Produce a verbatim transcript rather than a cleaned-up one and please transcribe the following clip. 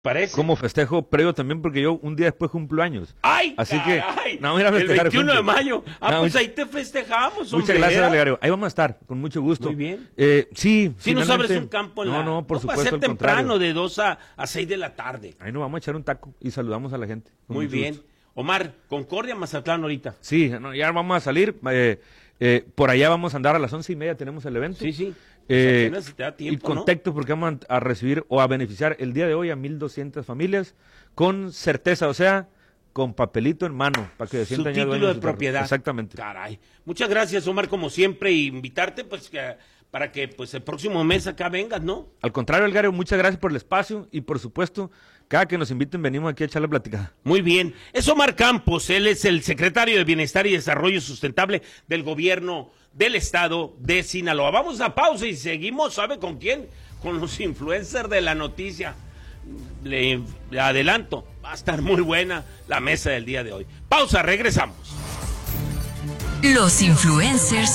Parece. Como festejo previo también, porque yo un día después cumplo años. ¡Ay, Así caray! que, no, mira, el veintiuno de juntos. mayo. Ah, No, pues much- ahí te festejamos, hombre. Muchas gracias, Olegario. Ahí vamos a estar, con mucho gusto. Muy bien. Eh, sí, Si nos finalmente- abres un campo en no, la... No, por va supuesto, a ser al temprano, contrario. de dos a seis de la tarde. Ahí nos vamos a echar un taco y saludamos a la gente. con Muy mucho bien. gusto. Omar, Concordia, Mazatlán ahorita. Sí, no, ya vamos a salir. eh, eh, por allá vamos a andar a las once y media, tenemos el evento. Sí, sí. Eh, Pues apenas si te da y tiempo, ¿no? contacto porque vamos a, a recibir o a beneficiar el día de hoy a mil doscientas familias con certeza, o sea, con papelito en mano, para que se Su sientan ya título dueños de su carro. propiedad. Exactamente. Caray. Muchas gracias, Omar, como siempre, y invitarte pues que, para que pues el próximo mes acá vengas, ¿no? Al contrario, Elgario, muchas gracias por el espacio y por supuesto, cada que nos inviten venimos aquí a echar la platicada. Muy bien. Es Omar Campos, él es el secretario de Bienestar y Desarrollo Sustentable del gobierno del estado de Sinaloa. Vamos a pausa y seguimos, ¿sabe con quién? Con los influencers de la noticia. Le, le adelanto, va a estar muy buena la mesa del día de hoy. Pausa, regresamos. Los influencers